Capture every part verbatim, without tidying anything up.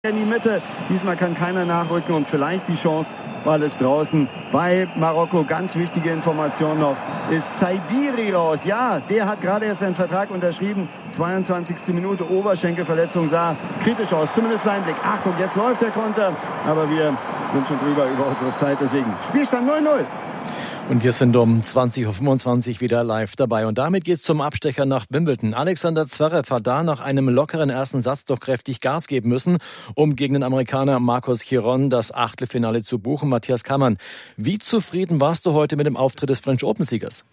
In die Mitte. Diesmal kann keiner nachrücken und vielleicht die Chance, Ball ist draußen. Bei Marokko, ganz wichtige Information noch, ist Zaibiri raus. Ja, der hat gerade erst seinen Vertrag unterschrieben. zweiundzwanzigste Minute, Oberschenkelverletzung, sah kritisch aus. Zumindest sein Blick. Achtung, jetzt läuft der Konter. Aber wir sind schon drüber über unsere Zeit. Deswegen Spielstand null null. Und wir sind um zwanzig Uhr fünfundzwanzig wieder live dabei. Und damit geht's zum Abstecher nach Wimbledon. Alexander Zverev hat da nach einem lockeren ersten Satz doch kräftig Gas geben müssen, um gegen den Amerikaner Marcos Giron das Achtelfinale zu buchen. Matthias Kammann, wie zufrieden warst du heute mit dem Auftritt des French Open-Siegers?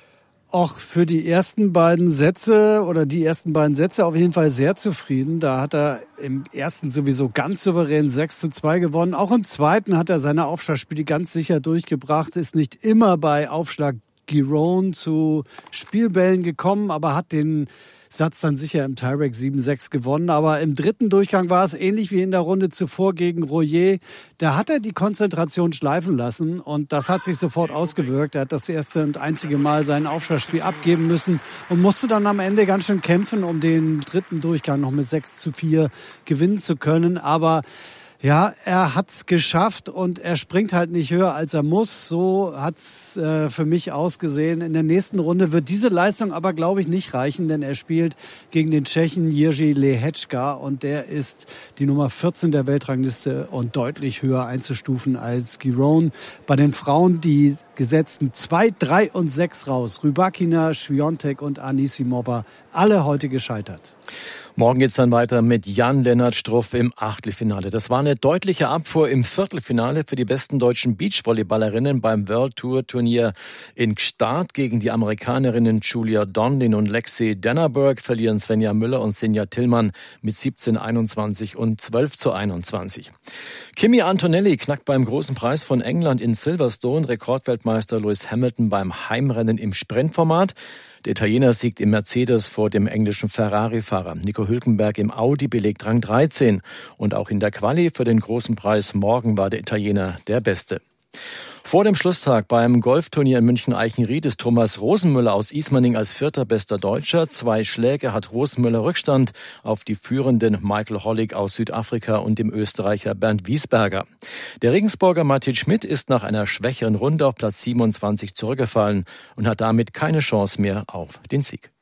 Auch für die ersten beiden Sätze oder die ersten beiden Sätze auf jeden Fall sehr zufrieden. Da hat er im ersten sowieso ganz souverän sechs zu zwei gewonnen. Auch im zweiten hat er seine Aufschlagspiele ganz sicher durchgebracht. Ist nicht immer bei Aufschlag Giron zu Spielbällen gekommen, aber hat den Satz dann sicher im Tiebreak sieben sechs gewonnen. Aber im dritten Durchgang war es ähnlich wie in der Runde zuvor gegen Royer. Da hat er die Konzentration schleifen lassen und das hat sich sofort ausgewirkt. Er hat das erste und einzige Mal sein Aufschlagspiel abgeben müssen und musste dann am Ende ganz schön kämpfen, um den dritten Durchgang noch mit sechs zu vier gewinnen zu können. Aber ja, er hat's geschafft und er springt halt nicht höher, als er muss. So hat's äh, für mich ausgesehen. In der nächsten Runde wird diese Leistung aber, glaube ich, nicht reichen, denn er spielt gegen den Tschechen Jiří Lehečka und der ist die Nummer vierzehn der Weltrangliste und deutlich höher einzustufen als Giron. Bei den Frauen die gesetzten zwei, drei und sechs raus. Rybakina, Swiatek und Anisimova, alle heute gescheitert. Morgen geht's dann weiter mit Jan-Lennart Struff im Achtelfinale. Das war eine deutliche Abfuhr im Viertelfinale für die besten deutschen Beachvolleyballerinnen beim World Tour Turnier in Gstaad. Gegen die Amerikanerinnen Julia Donlin und Lexi Dannerberg verlieren Svenja Müller und Sinja Tillmann mit siebzehn einundzwanzig und zwölf zu einundzwanzig. Kimi Antonelli knackt beim großen Preis von England in Silverstone Rekordweltmeister Lewis Hamilton beim Heimrennen im Sprintformat. Der Italiener siegt im Mercedes vor dem englischen Ferrari-Fahrer. Nico Hülkenberg im Audi belegt Rang dreizehn. Und auch in der Quali für den großen Preis morgen war der Italiener der Beste. Vor dem Schlusstag beim Golfturnier in München-Eichenried ist Thomas Rosenmüller aus Ismaning als vierter bester Deutscher. Zwei Schläge hat Rosenmüller Rückstand auf die führenden Michael Hollig aus Südafrika und dem Österreicher Bernd Wiesberger. Der Regensburger Martin Schmidt ist nach einer schwächeren Runde auf Platz siebenundzwanzig zurückgefallen und hat damit keine Chance mehr auf den Sieg.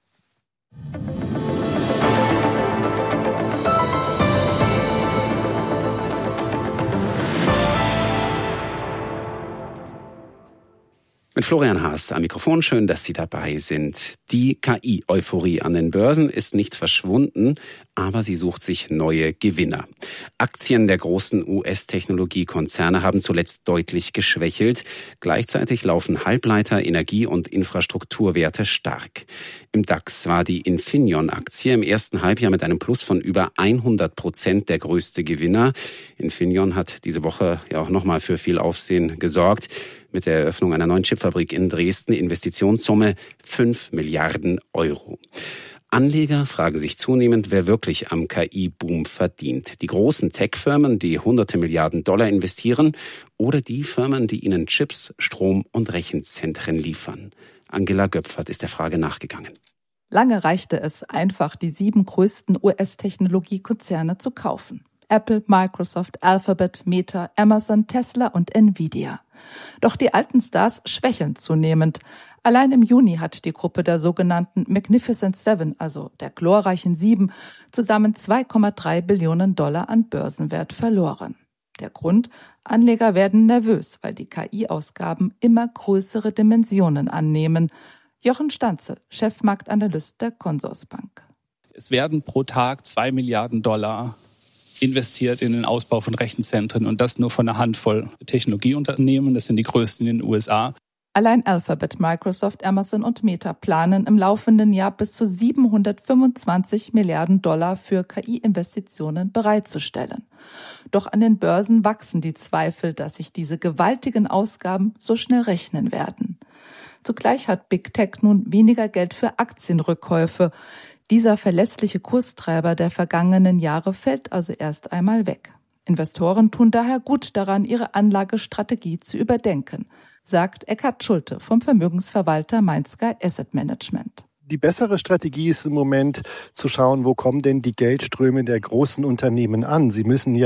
Mit Florian Haas am Mikrofon, schön, dass Sie dabei sind. Die K I-Euphorie an den Börsen ist nicht verschwunden, aber sie sucht sich neue Gewinner. Aktien der großen U S-Technologiekonzerne haben zuletzt deutlich geschwächelt. Gleichzeitig laufen Halbleiter-, Energie- und Infrastrukturwerte stark. Im DAX war die Infineon-Aktie im ersten Halbjahr mit einem Plus von über hundert Prozent der größte Gewinner. Infineon hat diese Woche ja auch nochmal für viel Aufsehen gesorgt. Mit der Eröffnung einer neuen Chipfabrik in Dresden, Investitionssumme fünf Milliarden Euro. Anleger fragen sich zunehmend, wer wirklich am K I-Boom verdient. Die großen Tech-Firmen, die hunderte Milliarden Dollar investieren, oder die Firmen, die ihnen Chips, Strom und Rechenzentren liefern. Angela Göpfert ist der Frage nachgegangen. Lange reichte es einfach, die sieben größten U S-Technologiekonzerne zu kaufen. Apple, Microsoft, Alphabet, Meta, Amazon, Tesla und Nvidia. Doch die alten Stars schwächeln zunehmend. Allein im Juni hat die Gruppe der sogenannten Magnificent Seven, also der glorreichen Sieben, zusammen zwei Komma drei Billionen Dollar an Börsenwert verloren. Der Grund? Anleger werden nervös, weil die K I-Ausgaben immer größere Dimensionen annehmen. Jochen Stanzel, Chefmarktanalyst der Consorsbank. Es werden pro Tag zwei Milliarden Dollar investiert in den Ausbau von Rechenzentren und das nur von einer Handvoll Technologieunternehmen. Das sind die größten in den U S A. Allein Alphabet, Microsoft, Amazon und Meta planen im laufenden Jahr bis zu siebenhundertfünfundzwanzig Milliarden Dollar für K I-Investitionen bereitzustellen. Doch an den Börsen wachsen die Zweifel, dass sich diese gewaltigen Ausgaben so schnell rechnen werden. Zugleich hat Big Tech nun weniger Geld für Aktienrückkäufe. Dieser verlässliche Kurstreiber der vergangenen Jahre fällt also erst einmal weg. Investoren tun daher gut daran, ihre Anlagestrategie zu überdenken, sagt Eckhard Schulte vom Vermögensverwalter MindSky Asset Management. Die bessere Strategie ist im Moment zu schauen, wo kommen denn die Geldströme der großen Unternehmen an. Sie müssen ja